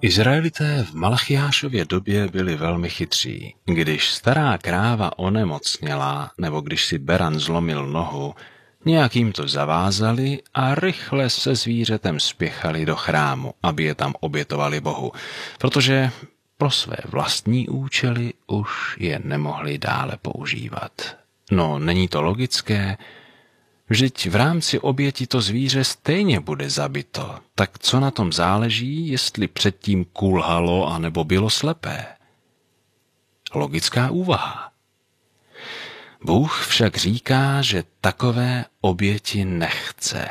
Izraelité v Malachiášově době byli velmi chytří. Když stará kráva onemocněla, nebo když si beran zlomil nohu, nějak jim to zavázali a rychle se zvířetem spěchali do chrámu, aby je tam obětovali Bohu, protože pro své vlastní účely už je nemohli dále používat. No, není to logické? Vždyť v rámci oběti to zvíře stejně bude zabito, tak co na tom záleží, jestli předtím kulhalo anebo bylo slepé? Logická úvaha. Bůh však říká, že takové oběti nechce.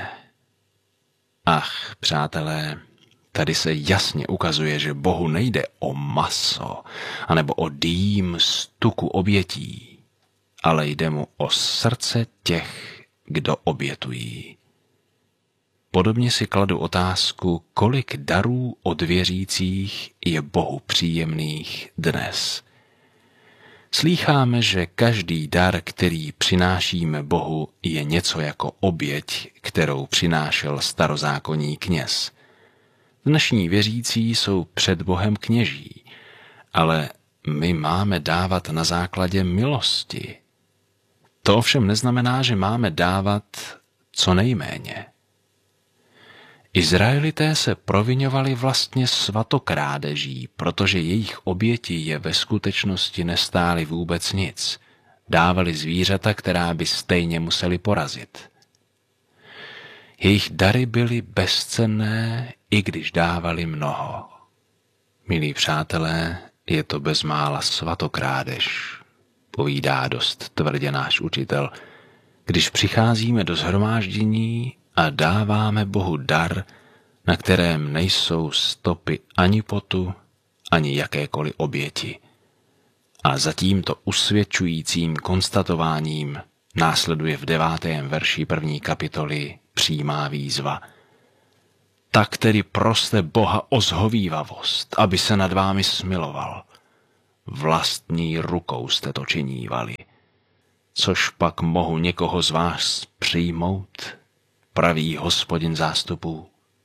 Ach, přátelé, tady se jasně ukazuje, že Bohu nejde o maso, anebo o dým z tuku obětí, ale jde mu o srdce těch, kdo obětují. Podobně si kladu otázku, kolik darů od věřících je Bohu příjemných dnes. Slýcháme, že každý dar, který přinášíme Bohu, je něco jako oběť, kterou přinášel starozákonní kněz. Dnešní věřící jsou před Bohem kněží, ale my máme dávat na základě milosti. To ovšem neznamená, že máme dávat co nejméně. Izraelité se proviňovali vlastně svatokrádeží, protože jejich oběti je ve skutečnosti nestály vůbec nic. Dávali zvířata, která by stejně museli porazit. Jejich dary byly bezcenné, i když dávali mnoho. Milí přátelé, je to bezmála svatokrádež, povídá dost tvrdě náš učitel, když přicházíme do shromáždění a dáváme Bohu dar, na kterém nejsou stopy ani potu, ani jakékoliv oběti. A za tímto usvědčujícím konstatováním následuje v 9. verši 1. kapitoly přímá výzva. Tak tedy proste Boha o zhovívavost, aby se nad vámi smiloval. Vlastní rukou jste to činívali. Což pak mohu někoho z vás přijmout, praví Hospodin zástupů.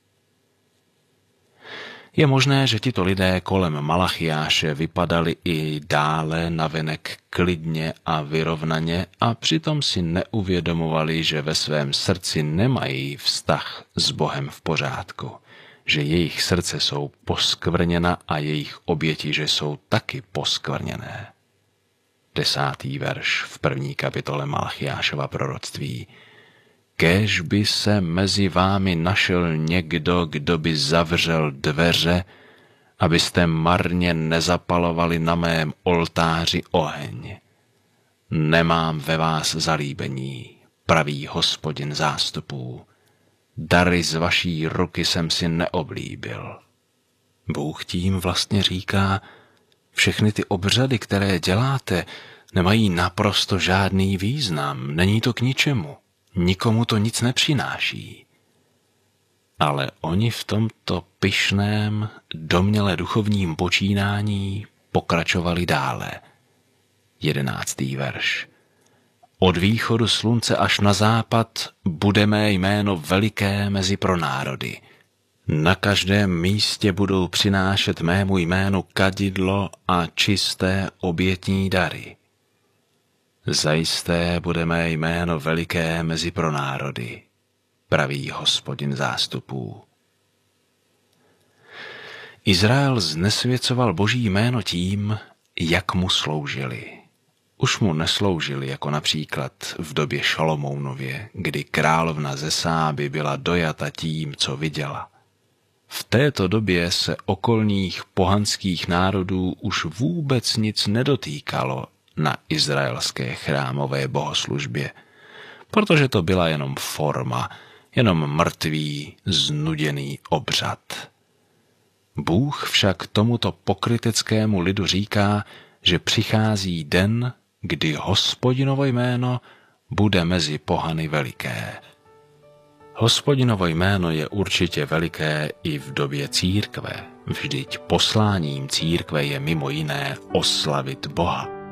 Je možné, že tito lidé kolem Malachiáše vypadali i dále navenek klidně a vyrovnaně a přitom si neuvědomovali, že ve svém srdci nemají vztah s Bohem v pořádku, že jejich srdce jsou poskvrněna a jejich oběti, že jsou taky poskvrněné. 10. verš v 1. kapitole Malachiášova proroctví. Kéž by se mezi vámi našel někdo, kdo by zavřel dveře, abyste marně nezapalovali na mém oltáři oheň. Nemám ve vás zalíbení, praví Hospodin zástupů. Dary z vaší ruky jsem si neoblíbil. Bůh tím vlastně říká, všechny ty obřady, které děláte, nemají naprosto žádný význam, není to k ničemu. Nikomu to nic nepřináší. Ale oni v tomto pyšném, domněle duchovním počínání pokračovali dále. 11. verš. Od východu slunce až na západ bude mé jméno veliké mezi pronárody. Na každém místě budou přinášet mému jménu kadidlo a čisté obětní dary. Zajisté bude mé jméno veliké mezi pronárody, praví Hospodin zástupů. Izrael znesvěcoval Boží jméno tím, jak mu sloužili. Už mu nesloužili jako například v době Šalomounově, kdy královna ze Sáby byla dojata tím, co viděla. V této době se okolních pohanských národů už vůbec nic nedotýkalo na izraelské chrámové bohoslužbě, protože to byla jenom forma, jenom mrtvý, znuděný obřad. Bůh však tomuto pokryteckému lidu říká, že přichází den, kdy Hospodinovo jméno bude mezi pohany veliké. Hospodinovo jméno je určitě veliké i v době církve, vždyť posláním církve je mimo jiné oslavit Boha.